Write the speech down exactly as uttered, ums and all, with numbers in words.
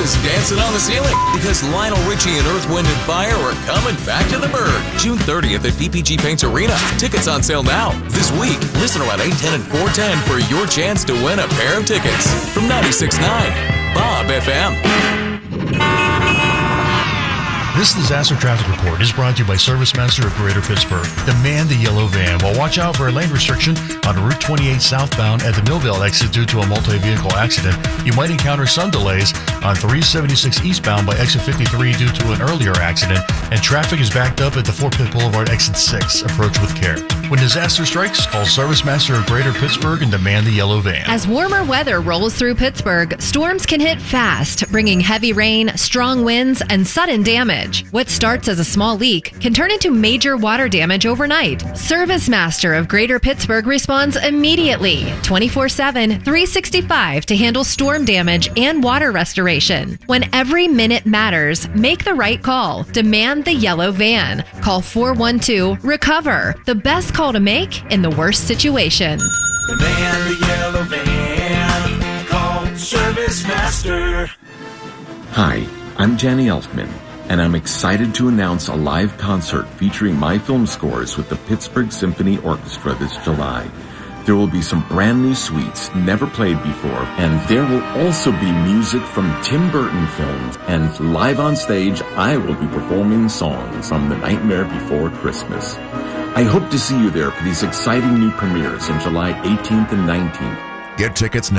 is dancing on the ceiling because Lionel Richie and Earth, Wind and Fire are coming back to the Berg June thirtieth at D P G Paints Arena. Tickets on sale now. This week, listen around eight ten and four ten for your chance to win a pair of tickets from ninety-six point nine Bob F M. This disaster traffic report is brought to you by Service Master of Greater Pittsburgh. Demand the yellow van. Well, watch out for a lane restriction on Route twenty-eight southbound at the Millville exit due to a multi-vehicle accident. You might encounter some delays on three seventy-six eastbound by exit fifty-three due to an earlier accident, and traffic is backed up at the Fort Pitt Boulevard exit six. Approach with care. When disaster strikes, call Service Master of Greater Pittsburgh and demand the yellow van. As warmer weather rolls through Pittsburgh, storms can hit fast, bringing heavy rain, strong winds, and sudden damage. What starts as a small leak can turn into major water damage overnight. Service Master of Greater Pittsburgh responds immediately, twenty-four seven, three sixty-five to handle storm damage and water restoration. When every minute matters, make the right call. Demand the yellow van. Call four one two, RECOVER, the best call to make in the worst situation. Demand the yellow van. Call Service Master. Hi, I'm Janny Elfman, and I'm excited to announce a live concert featuring my film scores with the Pittsburgh Symphony Orchestra this July. There will be some brand new suites never played before, and there will also be music from Tim Burton films, and live on stage, I will be performing songs from The Nightmare Before Christmas. I hope to see you there for these exciting new premieres on July eighteenth and nineteenth. Get tickets now.